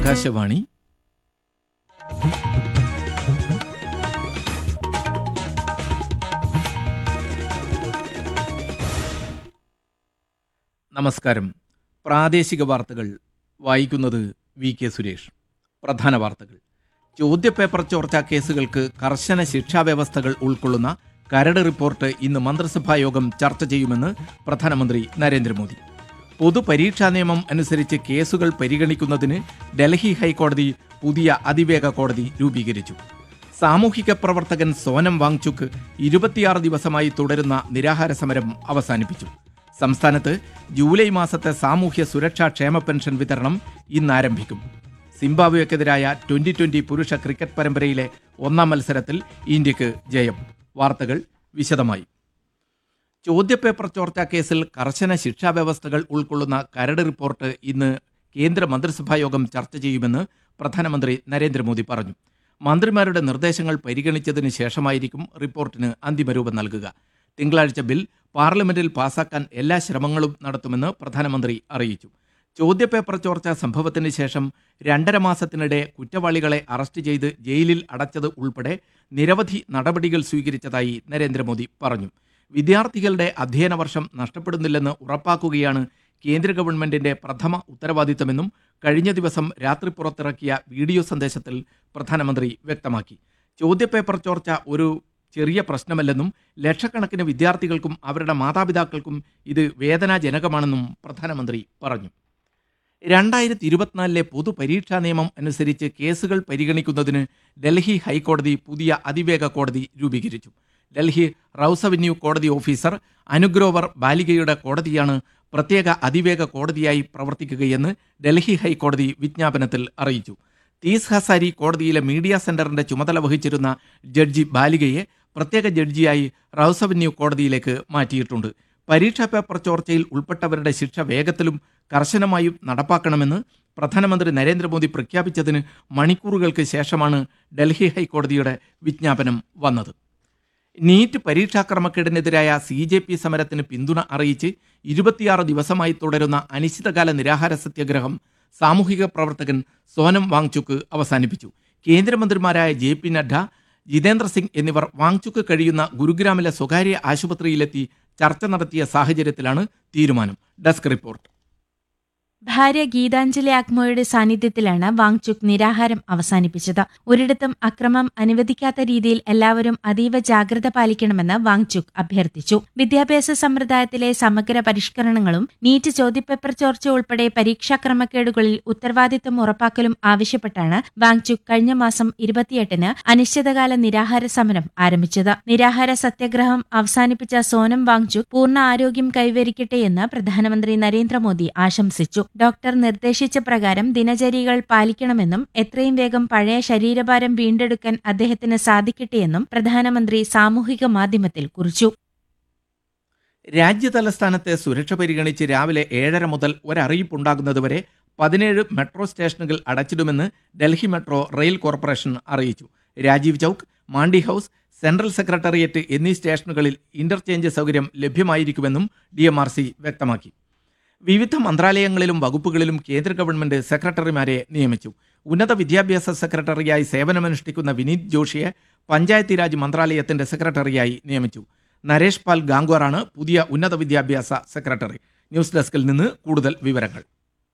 ആകാശവാണി. നമസ്കാരം. പ്രാദേശിക വാർത്തകൾ വായിക്കുന്നത് വി കെ സുരേഷ്. പ്രധാന വാർത്തകൾ. ചോദ്യപേപ്പർ ചോർച്ചാ കേസുകൾക്ക് കർശന ശിക്ഷാവ്യവസ്ഥകൾ ഉൾക്കൊള്ളുന്ന കരട് റിപ്പോർട്ട് ഇന്ന് മന്ത്രിസഭാ യോഗം ചർച്ച ചെയ്യുമെന്ന് പ്രധാനമന്ത്രി നരേന്ദ്രമോദി. പൊതുപരീക്ഷാ നിയമം അനുസരിച്ച് കേസുകൾ പരിഗണിക്കുന്നതിന് ഡൽഹി ഹൈക്കോടതി പുതിയ അതിവേഗ കോടതി രൂപീകരിച്ചു. സാമൂഹിക പ്രവർത്തകൻ സോനം വാങ്ചുക്ക് 26 ദിവസമായി തുടരുന്ന നിരാഹാര സമരം അവസാനിപ്പിച്ചു. സംസ്ഥാനത്ത് ജൂലൈ മാസത്തെ സാമൂഹ്യ സുരക്ഷാ ക്ഷേമ പെൻഷൻ വിതരണം ഇന്ന് ആരംഭിക്കും. സിംബാബ്വേക്കെതിരായ 2020 പുരുഷ ക്രിക്കറ്റ് പരമ്പരയിലെ ഒന്നാം മത്സരത്തിൽ ഇന്ത്യക്ക് ജയം. വാർത്തകൾ വിശദമായി. ചോദ്യപേപ്പർ ചോർച്ചാ കേസിൽ കർശന ശിക്ഷാ വ്യവസ്ഥകൾ ഉൾക്കൊള്ളുന്ന കരട് റിപ്പോർട്ട് ഇന്ന് കേന്ദ്ര മന്ത്രിസഭാ യോഗം ചർച്ച ചെയ്യുമെന്ന് പ്രധാനമന്ത്രി നരേന്ദ്രമോദി പറഞ്ഞു. മന്ത്രിമാരുടെ നിർദ്ദേശങ്ങൾ പരിഗണിച്ചതിന് ശേഷമായിരിക്കും റിപ്പോർട്ടിന് അന്തിമരൂപം നൽകുക. തിങ്കളാഴ്ച ബിൽ പാർലമെന്റിൽ പാസാക്കാൻ എല്ലാ ശ്രമങ്ങളും നടത്തുമെന്ന് പ്രധാനമന്ത്രി അറിയിച്ചു. ചോദ്യപേപ്പർ ചോർച്ചാ സംഭവത്തിന് ശേഷം 2.5 മാസത്തിനിടെ കുറ്റവാളികളെ അറസ്റ്റ് ചെയ്ത് ജയിലിൽ അടച്ചത് ഉൾപ്പെടെ നിരവധി നടപടികൾ സ്വീകരിച്ചതായി നരേന്ദ്രമോദി പറഞ്ഞു. വിദ്യാർത്ഥികളുടെ അധ്യയന വർഷം നഷ്ടപ്പെടുന്നില്ലെന്ന് ഉറപ്പാക്കുകയാണ് കേന്ദ്ര ഗവൺമെന്റിന്റെ പ്രഥമ ഉത്തരവാദിത്തമെന്നും കഴിഞ്ഞ ദിവസം രാത്രി പുറത്തിറക്കിയ വീഡിയോ സന്ദേശത്തിൽ പ്രധാനമന്ത്രി വ്യക്തമാക്കി. ചോദ്യപേപ്പർ ചോർച്ച ഒരു ചെറിയ പ്രശ്നമല്ലെന്നും ലക്ഷക്കണക്കിന് വിദ്യാർത്ഥികൾക്കും അവരുടെ മാതാപിതാക്കൾക്കും ഇത് വേദനാജനകമാണെന്നും പ്രധാനമന്ത്രി പറഞ്ഞു. 2024 പൊതുപരീക്ഷാ നിയമം അനുസരിച്ച് കേസുകൾ പരിഗണിക്കുന്നതിന് ഡൽഹി ഹൈക്കോടതി പുതിയ അതിവേഗ കോടതി രൂപീകരിച്ചു. ഡൽഹി റൌസ് അവന്യൂ കോടതി ഓഫീസർ അനുഗ്രോവർ ബാലികയുടെ കോടതിയാണ് പ്രത്യേക അതിവേഗ കോടതിയായി പ്രവർത്തിക്കുകയെന്ന് ഡൽഹി ഹൈക്കോടതി വിജ്ഞാപനത്തിൽ അറിയിച്ചു. തീസ് ഹസാരി കോടതിയിലെ മീഡിയ സെന്ററിന്റെ ചുമതല വഹിച്ചിരുന്ന ജഡ്ജി ബാലികയെ പ്രത്യേക ജഡ്ജിയായി റൌസ് അവന്യൂ കോടതിയിലേക്ക് മാറ്റിയിട്ടുണ്ട്. പരീക്ഷാ പേപ്പർ ചോർച്ചയിൽ ഉൾപ്പെട്ടവരുടെ ശിക്ഷ വേഗത്തിലും കർശനമായും നടപ്പാക്കണമെന്ന് പ്രധാനമന്ത്രി നരേന്ദ്രമോദി പ്രഖ്യാപിച്ചതിന് മണിക്കൂറുകൾക്ക് ശേഷമാണ് ഡൽഹി ഹൈക്കോടതിയുടെ വിജ്ഞാപനം വന്നത്. നീറ്റ് പരീക്ഷാക്രമക്കേടിനെതിരായ CJP സമരത്തിന് പിന്തുണ അറിയിച്ച് 26 ദിവസമായി തുടരുന്ന അനിശ്ചിതകാല നിരാഹാര സത്യാഗ്രഹം സാമൂഹിക പ്രവർത്തകൻ സോനം വാങ്ചുക്ക് അവസാനിപ്പിച്ചു. കേന്ദ്രമന്ത്രിമാരായ JP നഡ്ഡ, ജിതേന്ദ്ര സിംഗ് എന്നിവർ വാങ്ചുക്ക് കഴിയുന്ന ഗുരുഗ്രാമിലെ സ്വകാര്യ ആശുപത്രിയിലെത്തി ചർച്ച നടത്തിയ സാഹചര്യത്തിലാണ് തീരുമാനം. Desk report. ഭാര്യ ഗീതാഞ്ജലി ആഗ്മോയുടെ സാന്നിധ്യത്തിലാണ് വാങ്ചുക് നിരാഹാരം അവസാനിപ്പിച്ചത്. ഒരിടത്തും അക്രമം അനുവദിക്കാത്ത രീതിയിൽ എല്ലാവരും അതീവ ജാഗ്രത പാലിക്കണമെന്ന് വാങ്ചുക് അഭ്യർത്ഥിച്ചു. വിദ്യാഭ്യാസ സമ്പ്രദായത്തിലെ സമഗ്ര പരിഷ്കരണങ്ങളും നീറ്റ് ചോദ്യപേപ്പർ ചോർച്ച ഉൾപ്പെടെ പരീക്ഷാക്രമക്കേടുകളിൽ ഉത്തരവാദിത്തം ഉറപ്പാക്കലും ആവശ്യപ്പെട്ടാണ് വാങ്ചുക് കഴിഞ്ഞ മാസം 28-ന് അനിശ്ചിതകാല നിരാഹാര സമരം ആരംഭിച്ചത്. നിരാഹാര സത്യാഗ്രഹം അവസാനിപ്പിച്ച സോനം വാങ്ചുക് പൂർണ്ണ ആരോഗ്യം കൈവരിക്കട്ടെയെന്ന് പ്രധാനമന്ത്രി നരേന്ദ്രമോദി ആശംസിച്ചു. ഡോക്ടർ നിർദ്ദേശിച്ച പ്രകാരം ദിനചര്യകൾ പാലിക്കണമെന്നും എത്രയും വേഗം പഴയ ശരീരഭാരം വീണ്ടെടുക്കാൻ അദ്ദേഹത്തിന് സാധിക്കട്ടെയെന്നും പ്രധാനമന്ത്രി സാമൂഹിക മാധ്യമത്തിൽ കുറിച്ചു. രാജ്യതലസ്ഥാനത്തെ സുരക്ഷ പരിഗണിച്ച് രാവിലെ 7:30 മുതൽ ഒരറിയിപ്പുണ്ടാകുന്നതുവരെ 17 മെട്രോ സ്റ്റേഷനുകൾ അടച്ചിടുമെന്ന് ഡൽഹി മെട്രോ റെയിൽ കോർപ്പറേഷൻ അറിയിച്ചു. Rajeev chowk, Mandi house, central secretariat എന്നീ സ്റ്റേഷനുകളിൽ ഇന്റർചേഞ്ച് സൗകര്യം ലഭ്യമായിരിക്കുമെന്നും DMRC വ്യക്തമാക്കി. വിവിധ മന്ത്രാലയങ്ങളിലും വകുപ്പുകളിലും കേന്ദ്ര ഗവൺമെന്റ് സെക്രട്ടറിമാരെ നിയമിച്ചു. ഉന്നത വിദ്യാഭ്യാസ സെക്രട്ടറിയായി സേവനമനുഷ്ഠിക്കുന്ന വിനീത് ജോഷിയെ പഞ്ചായത്തി രാജ് മന്ത്രാലയത്തിന്റെ സെക്രട്ടറിയായി നിയമിച്ചു. നരേഷ് പാൽ ഗാംഗ്വാറാണ് പുതിയ ഉന്നത വിദ്യാഭ്യാസ സെക്രട്ടറി. ന്യൂസ് ഡെസ്കിൽ നിന്ന് കൂടുതൽ വിവരങ്ങൾ.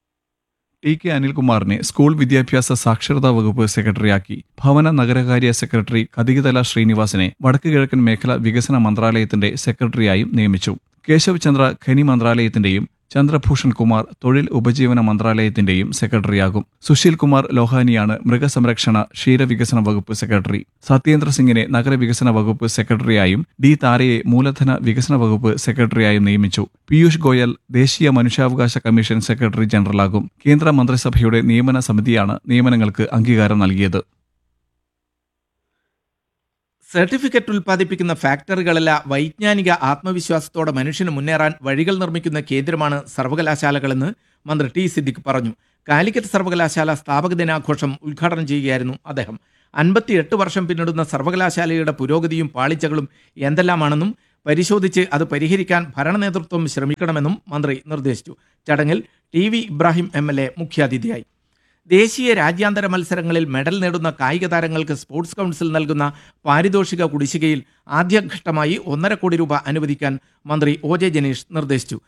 TK അനിൽകുമാറിനെ സ്കൂൾ വിദ്യാഭ്യാസ സാക്ഷരതാ വകുപ്പ് സെക്രട്ടറിയാക്കി. ഭവന നഗരകാര്യ സെക്രട്ടറി കതികതല ശ്രീനിവാസിനെ വടക്ക് കിഴക്കൻ മേഖല വികസന മന്ത്രാലയത്തിന്റെ സെക്രട്ടറിയായും നിയമിച്ചു. കേശവ് ചന്ദ്ര ഖനി മന്ത്രാലയത്തിന്റെയും ചന്ദ്രഭൂഷൺ കുമാർ തൊഴിൽ ഉപജീവന മന്ത്രാലയത്തിന്റെയും സെക്രട്ടറിയാകും. സുശീൽ കുമാർ ലോഹാനിയാണ് മൃഗസംരക്ഷണ ക്ഷീരവികസന വകുപ്പ് സെക്രട്ടറി. സത്യേന്ദ്ര സിംഗിനെ നഗരവികസന വകുപ്പ് സെക്രട്ടറിയായും താരയെ മൂലധന വികസന വകുപ്പ് സെക്രട്ടറിയായും നിയമിച്ചു. പീയൂഷ് ഗോയൽ ദേശീയ മനുഷ്യാവകാശ കമ്മീഷൻ സെക്രട്ടറി ജനറലാകും. കേന്ദ്ര മന്ത്രിസഭയുടെ നിയമന സമിതിയാണ് നിയമനങ്ങൾക്ക് അംഗീകാരം നൽകിയത്. സർട്ടിഫിക്കറ്റ് ഉൽപ്പാദിപ്പിക്കുന്ന ഫാക്ടറികളല്ല, വൈജ്ഞാനിക ആത്മവിശ്വാസത്തോടെ മനുഷ്യന് മുന്നേറാൻ വഴികൾ നിർമ്മിക്കുന്ന കേന്ദ്രമാണ് സർവകലാശാലകളെന്ന് മന്ത്രി T. സിദ്ദിഖ് പറഞ്ഞു. കാലിക്കറ്റ് സർവകലാശാല സ്ഥാപക ദിനാഘോഷം ഉദ്ഘാടനം ചെയ്യുകയായിരുന്നു അദ്ദേഹം. 58 വർഷം പിന്നിടുന്ന സർവകലാശാലയുടെ പുരോഗതിയും പാളിച്ചകളും എന്തെല്ലാമാണെന്നും പരിശോധിച്ച് അത് പരിഹരിക്കാൻ ഭരണനേതൃത്വം ശ്രമിക്കണമെന്നും മന്ത്രി നിർദ്ദേശിച്ചു. ചടങ്ങിൽ TV ഇബ്രാഹിം MLA മുഖ്യാതിഥിയായി. ദേശീയ രാജ്യാന്തര മത്സരങ്ങളിൽ മെഡൽ നേടുന്ന കായിക താരങ്ങൾക്ക് സ്പോർട്സ് കൗൺസിൽ നൽകുന്ന പാരിതോഷിക കുടിശ്ശികയിൽ ആദ്യഘട്ടമായി 1.5 കോടി രൂപ അനുവദിക്കാൻ മന്ത്രി ഒ ജെ ജനീഷ് നിർദ്ദേശിച്ചു.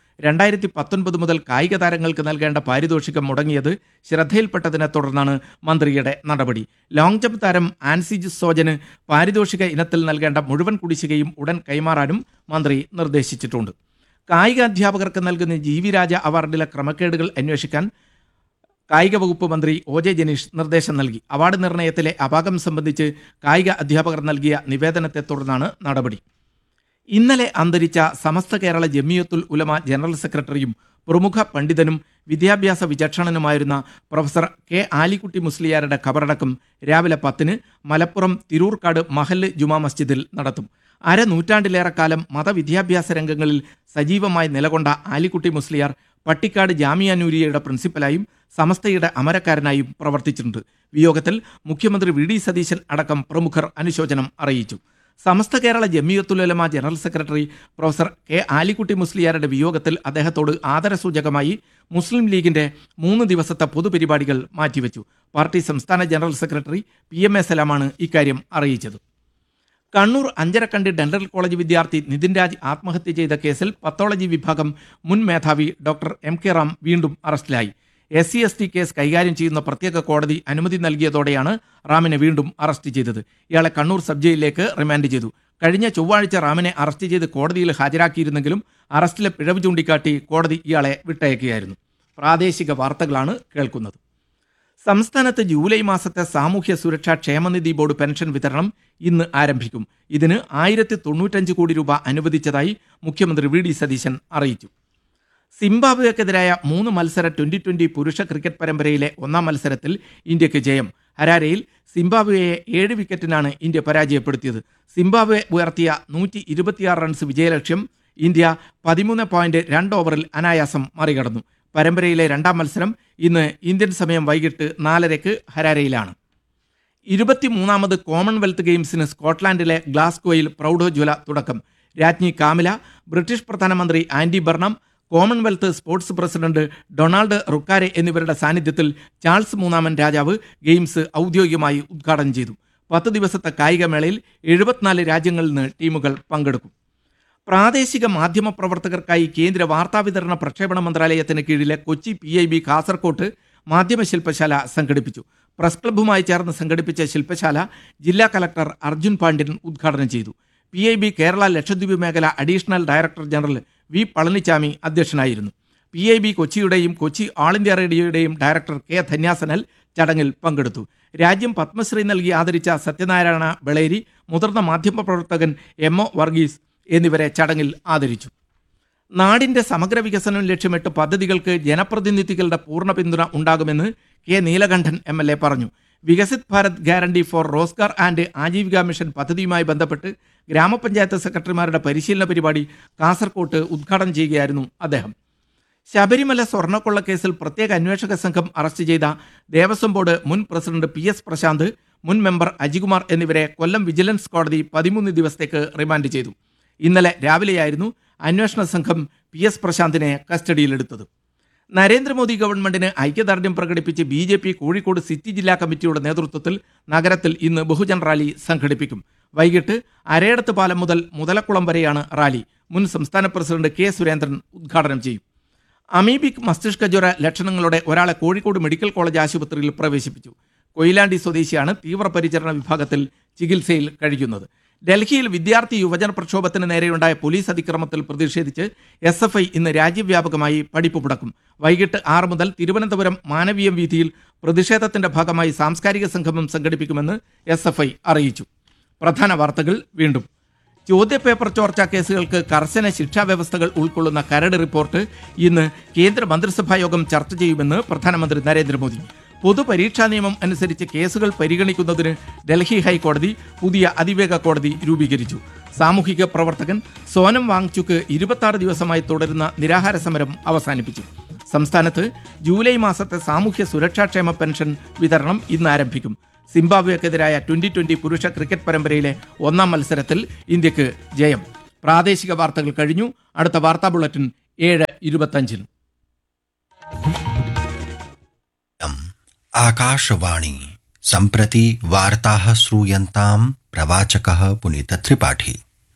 2019 മുതൽ കായിക താരങ്ങൾക്ക് നൽകേണ്ട പാരിതോഷികം മുടങ്ങിയത് ശ്രദ്ധയിൽപ്പെട്ടതിനെ തുടർന്നാണ് മന്ത്രിയുടെ നടപടി. ലോങ് ജമ്പ് താരം ആൻസിജ് സോജന് പാരിതോഷിക ഇനത്തിൽ നൽകേണ്ട മുഴുവൻ കുടിശ്ശികയും ഉടൻ കൈമാറാനും മന്ത്രി നിർദ്ദേശിച്ചിട്ടുണ്ട്. കായിക അധ്യാപകർക്ക് നൽകുന്ന ജി.വി. രാജ അവാർഡിലെ ക്രമക്കേടുകൾ അന്വേഷിക്കാൻ കായിക വകുപ്പ് മന്ത്രി ഒ ജെ ജനീഷ് നിർദ്ദേശം നൽകി. അവാർഡ് നിർണയത്തിലെ അപാകം സംബന്ധിച്ച് കായിക അധ്യാപകർ നൽകിയ നിവേദനത്തെ തുടർന്നാണ് നടപടി. ഇന്നലെ അന്തരിച്ച സമസ്ത കേരള ജമിയത്തുൽ ഉലമ ജനറൽ സെക്രട്ടറിയും പ്രമുഖ പണ്ഡിതനും വിദ്യാഭ്യാസ വിചക്ഷണനുമായിരുന്ന പ്രൊഫസർ കെ ആലിക്കുട്ടി മുസ്ലിയാരുടെ ഖബറടക്കം രാവിലെ 10-ന് മലപ്പുറം തിരൂർക്കാട് മഹല്ല് ജുമാ മസ്ജിദിൽ നടത്തും. അരനൂറ്റാണ്ടിലേറെക്കാലം മതവിദ്യാഭ്യാസ രംഗങ്ങളിൽ സജീവമായി നിലകൊണ്ട ആലിക്കുട്ടി മുസ്ലിയാർ പട്ടിക്കാട് ജാമിയ നൂരിയയുടെ പ്രിൻസിപ്പലായും സമസ്തയുടെ അമരക്കാരനായും പ്രവർത്തിച്ചിട്ടുണ്ട്. വിയോഗത്തിൽ മുഖ്യമന്ത്രി വി ഡി സതീശൻ അടക്കം പ്രമുഖർ അനുശോചനം അറിയിച്ചു. സമസ്ത കേരള ജമിയത്തുൽ ഉലമ general secretary professor K Alikutty മുസ്ലിയാരുടെ വിയോഗത്തിൽ അദ്ദേഹത്തോട് ആദരസൂചകമായി മുസ്ലിം ലീഗിന്റെ 3 ദിവസത്തെ പൊതുപരിപാടികൾ മാറ്റിവെച്ചു. പാർട്ടി സംസ്ഥാന ജനറൽ സെക്രട്ടറി PMA സലാമാണ് ഇക്കാര്യം അറിയിച്ചത്. കണ്ണൂർ അഞ്ചരക്കണ്ടി ഡെന്റൽ കോളേജ് വിദ്യാർത്ഥി നിതിൻ രാജ് ആത്മഹത്യ ചെയ്ത കേസിൽ പത്തോളജി വിഭാഗം മുൻ മേധാവി ഡോക്ടർ MK റാം വീണ്ടും അറസ്റ്റിലായി. SC/ST കേസ് കൈകാര്യം ചെയ്യുന്ന പ്രത്യേക കോടതി അനുമതി നൽകിയതോടെയാണ് റാമിനെ വീണ്ടും അറസ്റ്റ് ചെയ്തത്. ഇയാളെ കണ്ണൂർ സബ് ജയിലിലേക്ക് റിമാൻഡ് ചെയ്തു. കഴിഞ്ഞ ചൊവ്വാഴ്ച റാമിനെ അറസ്റ്റ് ചെയ്ത് കോടതിയിൽ ഹാജരാക്കിയിരുന്നെങ്കിലും അറസ്റ്റിലെ പിഴവ് ചൂണ്ടിക്കാട്ടി കോടതി ഇയാളെ വിട്ടയക്കുകയായിരുന്നു. പ്രാദേശിക വാർത്തകളാണ് കേൾക്കുന്നത്. സംസ്ഥാനത്ത് ജൂലൈ മാസത്തെ സാമൂഹ്യ സുരക്ഷാ ക്ഷേമനിധി ബോർഡ് പെൻഷൻ വിതരണം ഇന്ന് ആരംഭിക്കും. ഇതിന് 1095 കോടി രൂപ അനുവദിച്ചതായി മുഖ്യമന്ത്രി വി ഡി സതീശൻ അറിയിച്ചു. സിംബാബ്വേക്കെതിരായ 3 മത്സര ട്വന്റി പുരുഷ ക്രിക്കറ്റ് പരമ്പരയിലെ 1-ാം മത്സരത്തിൽ ഇന്ത്യക്ക് ജയം. ഹരാരയിൽ സിംബാബ്വേയെ 7 വിക്കറ്റിനാണ് ഇന്ത്യ പരാജയപ്പെടുത്തിയത്. സിംബാബ്വെ ഉയർത്തിയ 126 റൺസ് വിജയലക്ഷ്യം ഇന്ത്യ 13.2 ഓവറിൽ അനായാസം മറികടന്നു. പരമ്പരയിലെ 2-ാം മത്സരം ഇന്ന് ഇന്ത്യൻ സമയം വൈകിട്ട് 4:30 ഹരാരയിലാണ്. 23ാമത് കോമൺവെൽത്ത് ഗെയിംസിന് സ്കോട്ട്ലാൻഡിലെ ഗ്ലാസ്ഗോയിൽ പ്രൗഢോജ്വല തുടക്കം. രാജ്ഞി കാമില, ബ്രിട്ടീഷ് പ്രധാനമന്ത്രി Andy ബർണം, Commonwealth sports president Donald റുക്കാരെ എന്നിവരുടെ സാന്നിധ്യത്തിൽ ചാൾസ് മൂന്നാമൻ രാജാവ് ഗെയിംസ് ഔദ്യോഗികമായി ഉദ്ഘാടനം ചെയ്തു. 10 ദിവസത്തെ കായികമേളയിൽ 74 രാജ്യങ്ങളിൽ നിന്ന് ടീമുകൾ പങ്കെടുക്കും. പ്രാദേശിക മാധ്യമ പ്രവർത്തകർക്കായി കേന്ദ്ര വാർത്താവിതരണ പ്രക്ഷേപണ മന്ത്രാലയത്തിന് കീഴിലെ കൊച്ചി PIB കാസർകോട്ട് മാധ്യമ ശില്പശാല സംഘടിപ്പിച്ചു. പ്രസ് ക്ലബ്ബുമായി ചേർന്ന് സംഘടിപ്പിച്ച ശില്പശാല ജില്ലാ കലക്ടർ അർജുൻ പാണ്ഡ്യൻ ഉദ്ഘാടനം ചെയ്തു. PIB കേരള ലക്ഷദ്വീപ് മേഖല additional director general V Palaniswami അധ്യക്ഷനായിരുന്നു. PIB കൊച്ചിയുടെയും Kochi all India റേഡിയോയുടെയും director K Dhanya Sanal ചടങ്ങിൽ പങ്കെടുത്തു. രാജ്യം പത്മശ്രീ നൽകി ആദരിച്ച സത്യനാരായണ ബളേരി, മുതിർന്ന മാധ്യമപ്രവർത്തകൻ MO വർഗീസ് എന്നിവരെ ചടങ്ങിൽ ആദരിച്ചു. നാടിന്റെ സമഗ്ര വികസനം ലക്ഷ്യമിട്ട് പദ്ധതികൾക്ക് ജനപ്രതിനിധികളുടെ പൂർണ്ണ പിന്തുണ ഉണ്ടാകുമെന്ന് K നീലകണ്ഠൻ MLA പറഞ്ഞു. Viksit Bharat guarantee four Rozgar and Aajeevika mission പദ്ധതിയുമായി ബന്ധപ്പെട്ട് ഗ്രാമപഞ്ചായത്ത് സെക്രട്ടറിമാരുടെ പരിശീലന പരിപാടി കാസർകോട്ട് ഉദ്ഘാടനം ചെയ്യുകയായിരുന്നു അദ്ദേഹം. ശബരിമല സ്വർണ്ണക്കൊള്ള കേസിൽ പ്രത്യേക അന്വേഷക സംഘം അറസ്റ്റ് ചെയ്ത ദേവസ്വം ബോർഡ് മുൻ പ്രസിഡന്റ് PS പ്രശാന്ത്, മുൻ മെമ്പർ അജികുമാർ എന്നിവരെ കൊല്ലം വിജിലൻസ് കോടതി 13 ദിവസത്തേക്ക് റിമാൻഡ് ചെയ്തു. ഇന്നലെ രാവിലെയായിരുന്നു അന്വേഷണ സംഘം PS പ്രശാന്തിനെ കസ്റ്റഡിയിലെടുത്തത്. നരേന്ദ്രമോദി ഗവൺമെന്റിന് ഐക്യദാർഢ്യം പ്രകടിപ്പിച്ച് BJP കോഴിക്കോട് സിറ്റി ജില്ലാ കമ്മിറ്റിയുടെ നേതൃത്വത്തിൽ നഗരത്തിൽ ഇന്ന് ബഹുജൻ റാലി സംഘടിപ്പിക്കും. വൈകിട്ട് അരയടത്ത് പാലം മുതൽ മുതലക്കുളം വരെയാണ് റാലി. മുൻ സംസ്ഥാന പ്രസിഡന്റ് K സുരേന്ദ്രൻ ഉദ്ഘാടനം ചെയ്യും. അമീബിക് മസ്തിഷ്ക ജ്വര ലക്ഷണങ്ങളോടെ ഒരാളെ കോഴിക്കോട് മെഡിക്കൽ കോളേജ് ആശുപത്രിയിൽ പ്രവേശിപ്പിച്ചു. കൊയിലാണ്ടി സ്വദേശിയാണ് തീവ്രപരിചരണ വിഭാഗത്തിൽ ചികിത്സയിൽ കഴിയുന്നത്. ഡൽഹിയിൽ വിദ്യാർത്ഥി യുവജന പ്രക്ഷോഭത്തിന് നേരെയുണ്ടായ പോലീസ് അതിക്രമത്തിൽ പ്രതിഷേധിച്ച് SFI ഇന്ന് രാജ്യവ്യാപകമായി പടിപ്പ് മുടക്കും. വൈകിട്ട് 6 മുതൽ തിരുവനന്തപുരം മാനവീയം വീഥിയിൽ പ്രതിഷേധത്തിന്റെ ഭാഗമായി സാംസ്കാരിക സംഗമം സംഘടിപ്പിക്കുമെന്ന് SFI അറിയിച്ചു. പ്രധാന വാർത്തകൾ വീണ്ടും. ചോദ്യപേപ്പർ ചോർച്ചാ കേസുകൾക്ക് കർശന ശിക്ഷാ വ്യവസ്ഥകൾ ഉൾക്കൊള്ളുന്ന കരട് റിപ്പോർട്ട് ഇന്ന് കേന്ദ്ര മന്ത്രിസഭാ യോഗം ചർച്ച ചെയ്യുമെന്ന് പ്രധാനമന്ത്രി നരേന്ദ്രമോദി. പൊതുപരീക്ഷാ നിയമം അനുസരിച്ച് കേസുകൾ പരിഗണിക്കുന്നതിന് ഡൽഹി ഹൈക്കോടതി പുതിയ അതിവേഗ കോടതി രൂപീകരിച്ചു. സാമൂഹിക പ്രവർത്തകൻ സോനം വാങ്ചുക്ക് 26 ദിവസമായി തുടരുന്ന നിരാഹാര സമരം അവസാനിപ്പിച്ചു. സംസ്ഥാനത്ത് ജൂലൈ മാസത്തെ സാമൂഹ്യ സുരക്ഷാക്ഷേമ പെൻഷൻ വിതരണം ഇന്ന് ആരംഭിക്കും. സിംബാബ്വേക്കെതിരായ 2020 പുരുഷ ക്രിക്കറ്റ് പരമ്പരയിലെ 1-ാം മത്സരത്തിൽ ഇന്ത്യക്ക് ജയം. പ്രാദേശിക വാർത്തകൾ കഴിഞ്ഞു. അടുത്ത വാർത്താ ബുള്ളറ്റിൻ 7:25. आकाशवाणी सम्प्रति वार्ताः श्रूयन्ताम् प्रवाचकः पुनीतत्रिपाठी।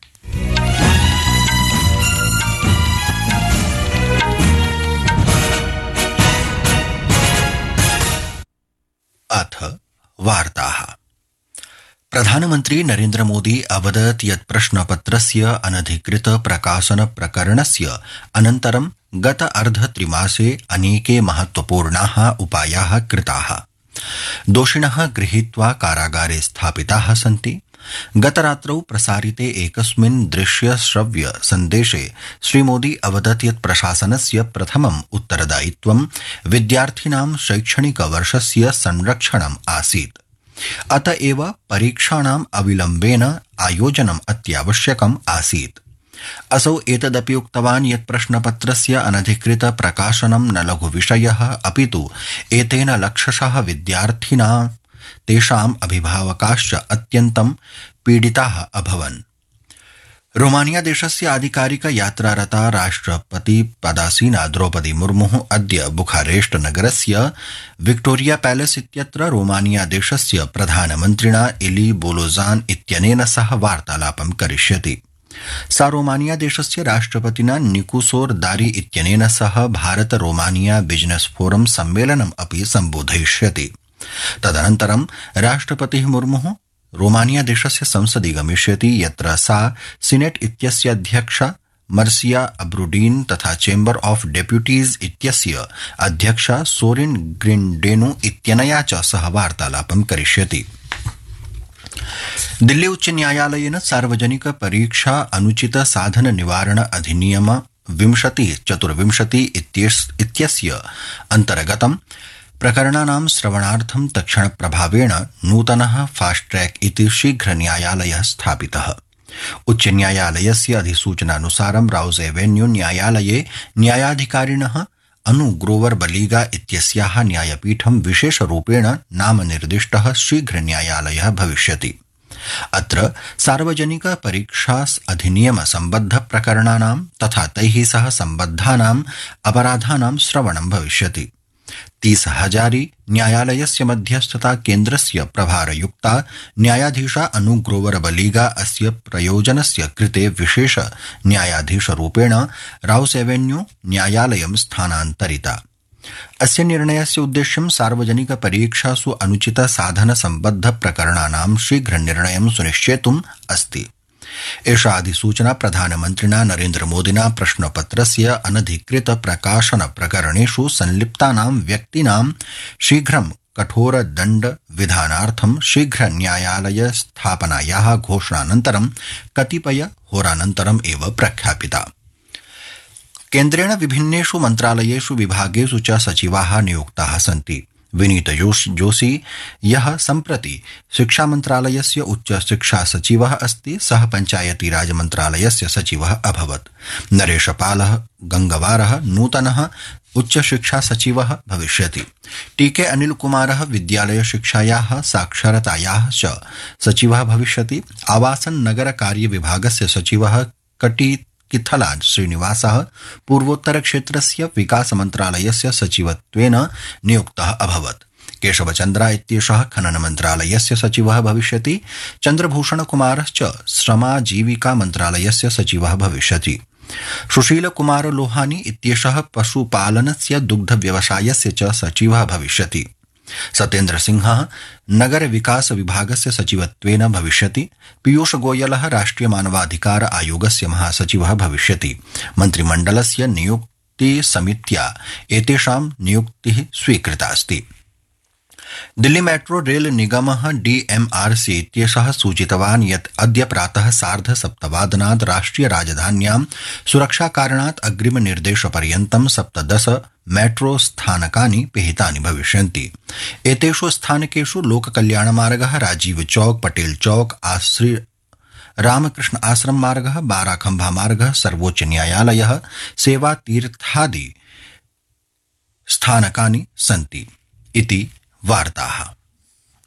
अथ वार्ताः। प्रधानमन्त्री नरेन्द्र मोदी अवदत् यत् प्रश्नपत्रस्य अनधिकृत प्रकाशन प्रकरणस्य अनन्तरं गत अर्धत्रिमासे अनेके महत्वपूर्णाः उपायाः कृताः। दोषिणः गृहीत्वा कारागारे स्थापिताः सन्ति। गतरात्रौ प्रसारिते एकस्मिन् दृश्य श्रव्य सन्देशे श्रीमोदी अवदत् यत् प्रशासनस्य प्रथमम् उत्तरदायित्वं विद्यार्थिनां शैक्षणिकवर्षस्य संरक्षणम् आसीत्। अत एव परीक्षाणाम् अविलम्बेन आयोजनम् अत्यावश्यकम् आसीत्। असौ एतदपि उक्तवान् यत् प्रश्नपत्रस्य अनधिकृत प्रकाशनं न लघुविषयः अपितु एतेन लक्षशः विद्यार्थिनां तेषाम् अभिभावकाश्च अत्यन्तं पीडिताः अभवन्। रोमानिया देशस्य आधिकारिक यात्रारता राष्ट्रपति पदासीना द्रौपदी मुर्मुः अद्य बुखारेस्ट नगरस्य विक्टोरिया पैलेस इत्यत्र रोमानिया देशस्य प्रधानमन्त्रिणा इली बोलोजान इत्यनेन सह वार्तालापं करिष्यति। सा रोमानिया देशस्य राष्ट्रपतिना निकोसोर दारी इत्यनेन सह भारत रोमानिया बिजनेस फोरम सम्मेलनम् अपि सम्बोधयिष्यति। तदनन्तरं राष्ट्रपतिः मुर्मुः रोमानिया देशस्य संसदि गमिष्यति, यत्र सा सीनेट इत्यस्य अध्यक्षा मर्सिया अब्रुडीन तथा चेम्बर ऑफ डेप्यूटीज इत्यस्य अध्यक्षा सोरिन ग्रिन्डेनु इत्यनया च सह वार्तालापं करिष्यति। दिल्ली उच्च न्यायालयेन सार्वजनिक परीक्षा अनुचित साधन निवारण अधिनियम 2024 इत्यस्य अन्तर्गतं प्रकरणानां श्रवणार्थं तत्क्षणप्रभावेण नूतनः फास्ट ट्रैक इति शीघ्र न्यायालयः स्थापितः। उच्च न्यायालयस्य अधिसूचनानुसारं राउज एवेन्यू न्यायालये न्यायाधिकारिणः अनु ग्रोवर बलीगा इत्यस्याः न्यायपीठं विशेषरूपेण नामनिर्दिष्टः शीघ्र न्यायालयः भविष्यति। अत्र सार्वजनिक परीक्षा अधिनियम सम्बद्ध प्रकरणानां तथा तैः सह सम्बद्धानां अपराधानां श्रवणं भविष्यति। 30,000 न्यायालयस्य मध्यस्थता केन्द्रस्य प्रभारयुक्ता न्यायाधीशा अनु ग्रोवर बलीगा अस्य प्रयोजनस्य कृते विशेष न्यायाधीशरूपेण राउस एवेन्यू न्यायालयं स्थानान्तरिता। अस्य निर्णयस्य उद्देश्यं सार्वजनिक परीक्षासु अनुचित साधन सम्बद्ध प्रकरणानां शीघ्र निर्णयं सुनिश्चेतुम् अस्ति। एषा अधिसूचना प्रधानमन्त्रिणा नरेन्द्र मोदिना प्रश्नपत्रस्य अनधिकृत प्रकाशन प्रकरणेषु संलिप्तानां व्यक्तीनां शीघ्रं कठोर दण्ड विधानार्थं शीघ्र न्यायालय स्थापनायाः घोषणानन्तरं कतिपय होरानन्तरम् एव प्रख्यापिता। केन्द्रेण विभिन्नेषु मन्त्रालयेषु विभागेषु च सचिवाः नियुक्ताः सन्ति। विनीत जोशी यः सम्प्रति शिक्षा मन्त्रालयस्य उच्च शिक्षा सचिवः अस्ति, सः पञ्चायती राज मन्त्रालयस्य सचिवः अभवत्। नरेशपालः गंगवारः नूतनः उच्च शिक्षा सचिवः भविष्यति। टीके अनिल कुमारः विद्यालय शिक्षायाः साक्षरतायाः च सचिवः भविष्यति। आवासन नगर कार्य विभागस्य सचिवः किथला श्रीनिवासः पूर्वोत्तर क्षेत्रस्य विकास मन्त्रालयस्य सचिवत्वेन नियुक्तः अभवत्। केशवचन्द्रा इत्येषः खनन मन्त्रालयस्य सचिवः भविष्यति। चन्द्रभूषण कुमारश्च श्रमाजीविका मन्त्रालयस्य सचिवः भविष्यति। सुशील कुमार लोहानी इत्येषः पशुपालनस्य दुग्ध व्यवसायस्य च सचिवः भविष्यति। सत्येन्द्र सिंहः नगर विकास विभागस्य सचिवत्वेन भविष्यति। पीयूष गोयलः राष्ट्रिय मानवाधिकार आयोगस्य महासचिवः भविष्यति। मन्त्रिमण्डलस्य नियुक्ति समित्या एतेषां नियुक्तिः स्वीकृता अस्ति। दिल्ली मेट्रो रेल निगमः डीएमआरसी इत्येषः सूचितवान् यत् अद्य प्रातः 7:30 राष्ट्रिय राजधान्यां सुरक्षाकारणात् अग्रिम निर्देशपर्यन्तं 17 मेट्रो स्थानकानि पिहितानि भविष्यन्ति। एतेषु स्थानकेषु लोककल्याणमार्गः, राजीव चौक, पटेल चौक, श्री रामकृष्ण आश्रम मार्गः, बाराखम्भा मार्गः, सर्वोच्च न्यायालयः, सेवा तीर्थादि स्थानकानि सन्ति इति वार्ताः।